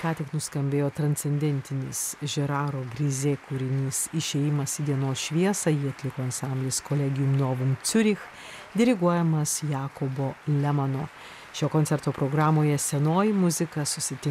ką tik nuskambėjo transcendentinis Žeraro Grizė kūrinys Išėjimas į dienos šviesą, jį atliko ansamblis Collegium Novum Zürich, diriguojamas Jakobo Lemano. Šio koncerto programoje senoji muzika susitinka